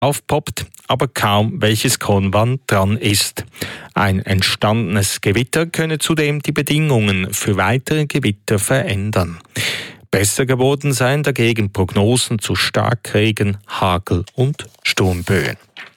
aufpoppt, aber kaum welches Kronband dran ist. Ein entstandenes Gewitter könne zudem die Bedingungen für weitere Gewitter verändern. Besser geworden seien dagegen Prognosen zu Starkregen, Hagel und Sturmböen.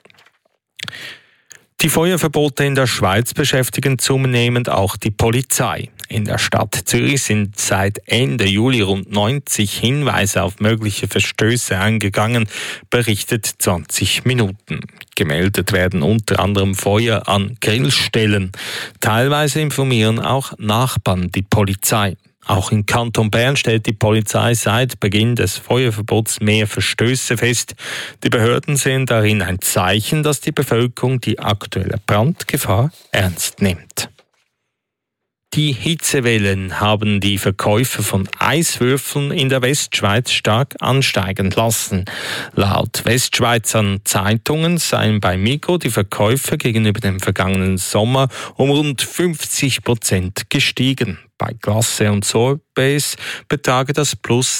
Die Feuerverbote in der Schweiz beschäftigen zunehmend auch die Polizei. In der Stadt Zürich sind seit Ende Juli rund 90 Hinweise auf mögliche Verstöße eingegangen, berichtet 20 Minuten. Gemeldet werden unter anderem Feuer an Grillstellen. Teilweise informieren auch Nachbarn die Polizei. Auch im Kanton Bern stellt die Polizei seit Beginn des Feuerverbots mehr Verstöße fest. Die Behörden sehen darin ein Zeichen, dass die Bevölkerung die aktuelle Brandgefahr ernst nimmt. Die Hitzewellen haben die Verkäufe von Eiswürfeln in der Westschweiz stark ansteigen lassen. Laut Westschweizer Zeitungen seien bei Migros die Verkäufe gegenüber dem vergangenen Sommer um rund 50% gestiegen. Bei Glace und Sorbets betrage das plus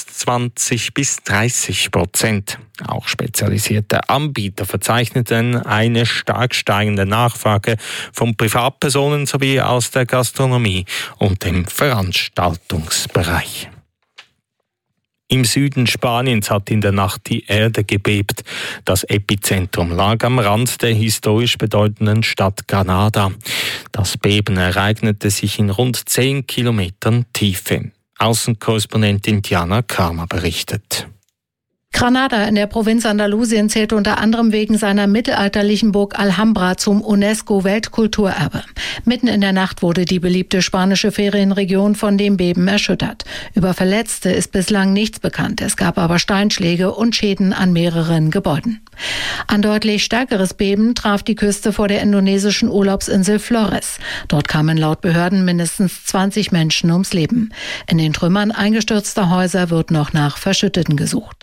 20-30%. Auch spezialisierte Anbieter verzeichneten eine stark steigende Nachfrage von Privatpersonen sowie aus der Gastronomie und dem Veranstaltungsbereich. Im Süden Spaniens hat in der Nacht die Erde gebebt. Das Epizentrum lag am Rand der historisch bedeutenden Stadt Granada. Das Beben ereignete sich in rund 10 Kilometern Tiefe. Außenkorrespondentin Diana Kramer berichtet. Granada in der Provinz Andalusien zählt unter anderem wegen seiner mittelalterlichen Burg Alhambra zum UNESCO-Weltkulturerbe. Mitten in der Nacht wurde die beliebte spanische Ferienregion von dem Beben erschüttert. Über Verletzte ist bislang nichts bekannt. Es gab aber Steinschläge und Schäden an mehreren Gebäuden. Ein deutlich stärkeres Beben traf die Küste vor der indonesischen Urlaubsinsel Flores. Dort kamen laut Behörden mindestens 20 Menschen ums Leben. In den Trümmern eingestürzter Häuser wird noch nach Verschütteten gesucht.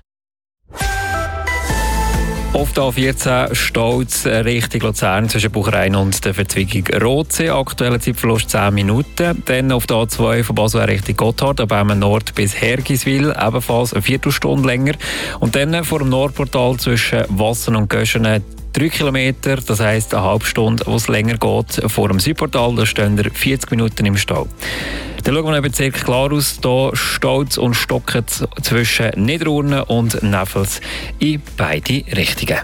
Auf der A14 Stolz Richtung Luzern zwischen Buchereien und der Verzweigung Rotsee. Aktueller Zeitverlust 10 Minuten. Dann auf der A2 von Basel Richtung Gotthard, ab Nord bis Hergiswil, ebenfalls eine Viertelstunde länger. Und dann vor dem Nordportal zwischen Wassen und Göschenen 3 Kilometer, das heisst eine halbe Stunde, wo es länger geht. Vor dem Südportal, da stehen 40 Minuten im Stau. Dann schauen wir noch Bezirk Glarus, hier Stolz und Stocken zwischen Niederurne und Neffels in beide Richtungen.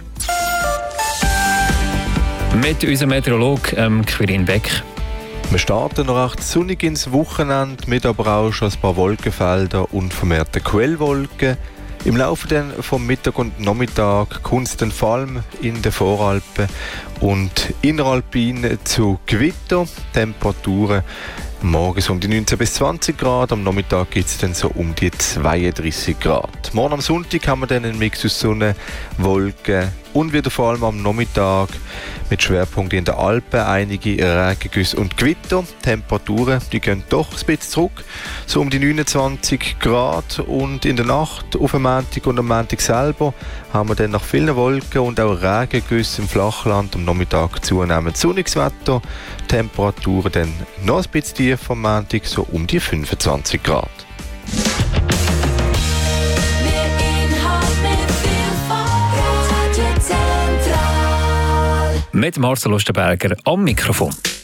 Mit unserem Meteorologen Quirin Beck. Wir starten noch recht sonnig ins Wochenende, mit aber auch schon ein paar Wolkenfelder und vermehrte Quellwolken. Im Laufe vom Mittag und Nachmittag kommt es dann vor allem in den Voralpen und Inneralpin zu Gewitter. Temperaturen morgens um die 19 bis 20 Grad, am Nachmittag gibt es dann so um die 32 Grad. Morgen am Sonntag haben wir dann einen Mix aus Sonne, Wolken und wieder vor allem am Nachmittag mit Schwerpunkt in den Alpen einige Regengüsse und Gewitter. Temperaturen, die gehen doch ein bisschen zurück, so um die 29 Grad, und in der Nacht auf dem Montag und am Montag selber haben wir dann nach vielen Wolken und auch Regengüsse im Flachland am Nachmittag zunehmend sonniges Wetter. Temperaturen dann noch ein bisschen tiefer am Montag, so um die 25 Grad. Mit Marcel Osterberger am Mikrofon.